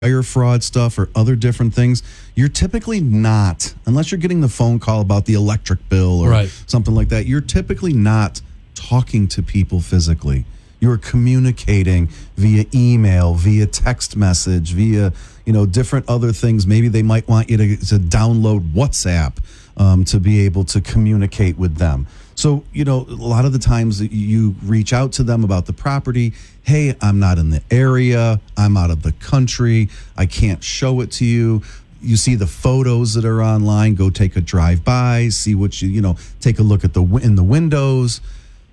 wire fraud stuff or other different things, you're typically not, unless you're getting the phone call about the electric bill or something like that, you're typically not talking to people physically. You're communicating via email, via text message, via, different other things. Maybe they might want you to download WhatsApp to be able to communicate with them. So, a lot of the times you reach out to them about the property. Hey, I'm not in the area. I'm out of the country. I can't show it to you. You see the photos that are online. Go take a drive by, see what take a look at in the windows.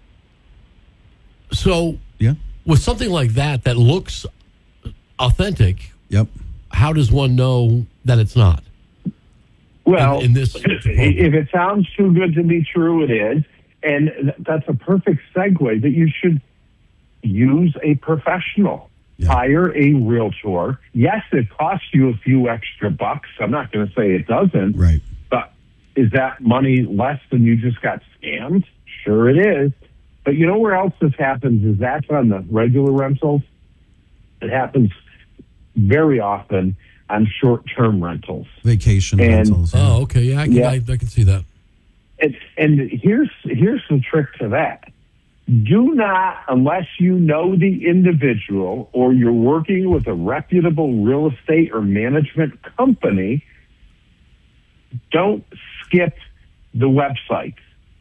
So, with something like that looks authentic, how does one know that it's not? Well, in this if it sounds too good to be true, it is. And that's a perfect segue that you should use a professional. Hire a realtor. Yes, it costs you a few extra bucks. I'm not going to say it doesn't. Right. But is that money less than you just got scammed? Sure it is. But you know where else this happens is that's on the regular rentals. It happens very often on short-term rentals. Vacation rentals. Yeah. Oh, okay. Yeah, I can see that. And here's the trick to that. Do not, unless you know the individual or you're working with a reputable real estate or management company, don't skip the websites,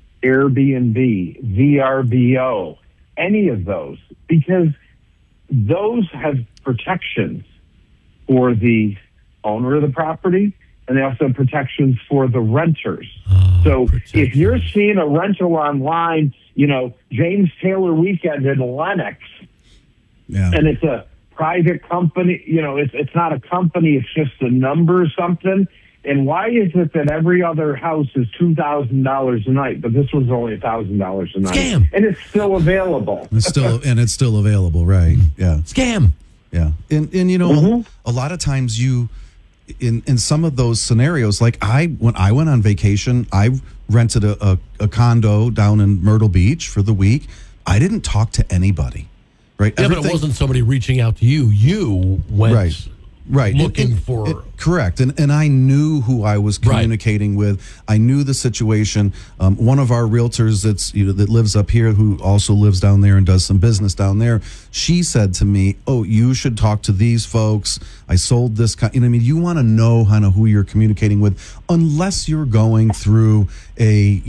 Airbnb, VRBO, any of those, because those have protections for the owner of the property, and they also have protections for the renters. So if you're seeing a rental online, James Taylor Weekend in Lenox, and it's a private company, it's not a company, it's just a number or something. And why is it that every other house is $2,000 a night, but this one's only $1,000 a night? Scam. And it's still available. It's still available, right? Yeah. Scam. Yeah. And a lot of times in some of those scenarios, like when I went on vacation, I rented a condo down in Myrtle Beach for the week. I didn't talk to anybody, right? Yeah, but it wasn't somebody reaching out to you. You went looking for... Correct. And I knew who I was communicating with. I knew the situation. One of our realtors that lives up here, who also lives down there and does some business down there, she said to me, "Oh, you should talk to these folks. I sold this." You want to know kind of who you're communicating with, unless you're going through a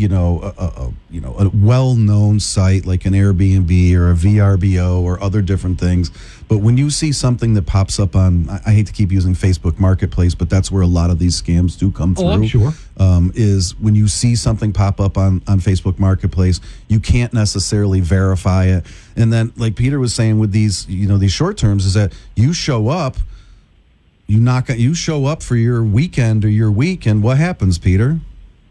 well-known site like an Airbnb or a VRBO or other different things. But when you see something that pops up on, I hate to keep using Facebook Marketplace, but that's where a lot of these scams do come through. Oh, I'm sure. Is when you see something pop up on Facebook Marketplace, you can't necessarily verify it. And then, like Peter was saying with these short terms, is that you show up, you show up for your weekend or your week, and what happens, Peter?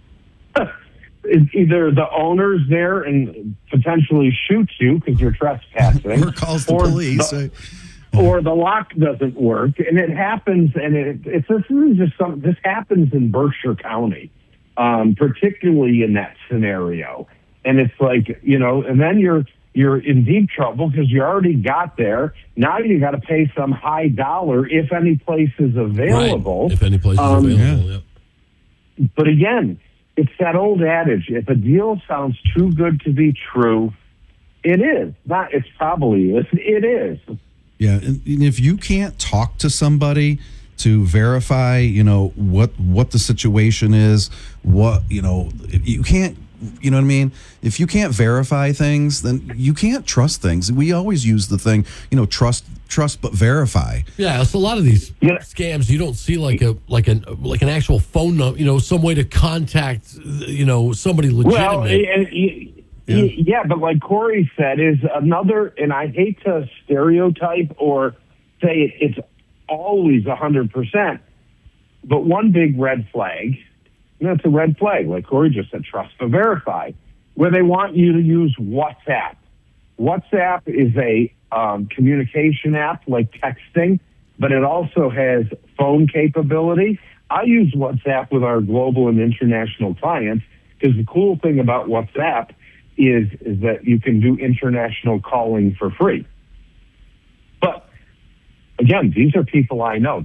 Either the owner's there and potentially shoots you because you're trespassing, or calls the police, or the lock doesn't work, and it happens. And this happens in Berkshire County, particularly in that scenario. And it's like and then you're in deep trouble because you already got there. Now you got to pay some high dollar if any place is available. Right. If any place is available, yeah. But again, it's that old adage, if a deal sounds too good to be true, it is. It probably is. It is. Yeah, and if you can't talk to somebody to verify, what the situation is, if you can't, you know what I mean? If you can't verify things, then you can't trust things. We always use the thing, trust but verify. Yeah, so a lot of these scams, you don't see like an actual phone number, some way to contact, somebody legitimate. Well, but like Corey said, is another, and I hate to stereotype or say it's always 100%, but one big red flag, and that's a red flag, like Corey just said, trust but verify, where they want you to use WhatsApp. WhatsApp is a communication app like texting, but it also has phone capability. I use WhatsApp with our global and international clients because the cool thing about WhatsApp is that you can do international calling for free. But again, these are people I know.